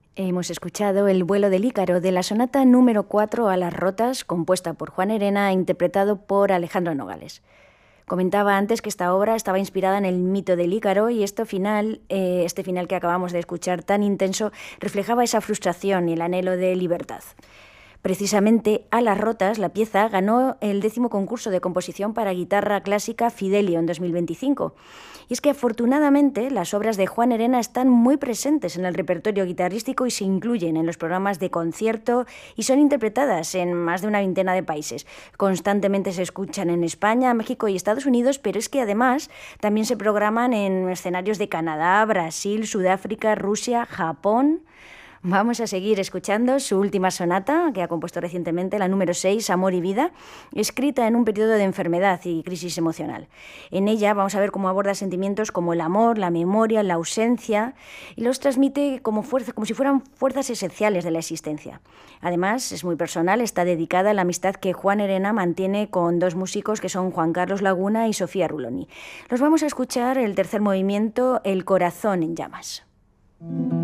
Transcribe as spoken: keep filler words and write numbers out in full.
Hemos escuchado El vuelo del Ícaro de la sonata número cuatro a las rotas, compuesta por Juan Herena e interpretado por Alejandro Nogales. Comentaba antes que esta obra estaba inspirada en el mito del Ícaro y este final, eh, este final que acabamos de escuchar tan intenso reflejaba esa frustración y el anhelo de libertad. Precisamente A las rotas, la pieza, ganó el décimo concurso de composición para guitarra clásica Fidelio en dos mil veinticinco. Y es que afortunadamente las obras de Juan Herena están muy presentes en el repertorio guitarrístico y se incluyen en los programas de concierto y son interpretadas en más de una veintena de países. Constantemente se escuchan en España, México y Estados Unidos, pero es que además también se programan en escenarios de Canadá, Brasil, Sudáfrica, Rusia, Japón. Vamos a seguir escuchando su última sonata, que ha compuesto recientemente, la número seis, Amor y vida, escrita en un periodo de enfermedad y crisis emocional. En ella vamos a ver cómo aborda sentimientos como el amor, la memoria, la ausencia, y los transmite como, fuerza, como si fueran fuerzas esenciales de la existencia. Además, es muy personal, está dedicada a la amistad que Juan Herena mantiene con dos músicos que son Juan Carlos Laguna y Sofía Ruloni. Los vamos a escuchar el tercer movimiento, El corazón en llamas.